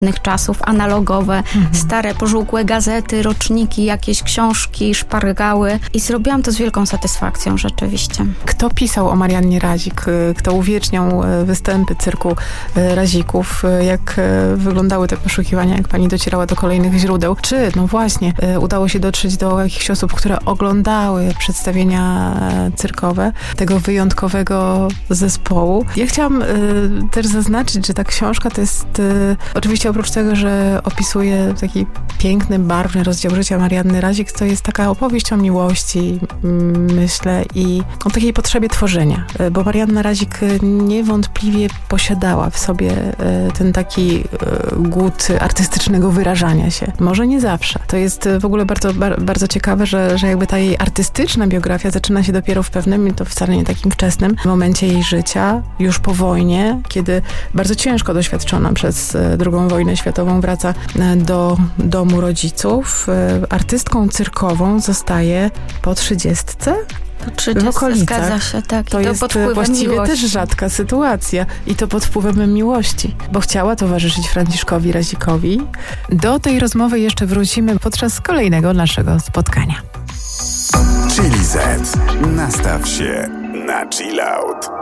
czasów, analogowe, stare, pożółkłe gazety, roczniki, jakieś książki, szpargały i zrobiłam to z wielką satysfakcją rzeczywiście. Kto pisał o Mariannie Razik? Kto uwieczniał występy cyrku Razików? Jak wyglądały te poszukiwania, jak pani docierała do kolejnych źródeł? Czy, no właśnie, udało się dotrzeć do jakichś osób, które oglądały przedstawienia cyrkowe tego wyjątkowego zespołu? Ja chciałam też zaznaczyć, że ta książka to jest oczywiście oprócz tego, że opisuje taki piękny, barwny rozdział życia Marianny Razik, to jest taka opowieść o miłości, myślę, i o takiej potrzebie tworzenia. Bo Marianna Razik niewątpliwie posiadała w sobie ten taki głód artystycznego wyrażania się. Może nie zawsze. To jest w ogóle bardzo, bardzo ciekawe, że jakby ta jej artystyczna biografia zaczyna się dopiero w pewnym, to wcale nie takim wczesnym momencie jej życia, już po wojnie, kiedy bardzo ciężko doświadczona przez II wojnę światową wraca do domu rodziców. Artystką cyrkową zostaje po 30. Po 30, zgadza się, tak. To jest właściwie miłości. Też rzadka sytuacja. I to pod wpływem miłości, bo chciała towarzyszyć Franciszkowi Razikowi. Do tej rozmowy jeszcze wrócimy podczas kolejnego naszego spotkania. Chili Z. Nastaw się na chill out.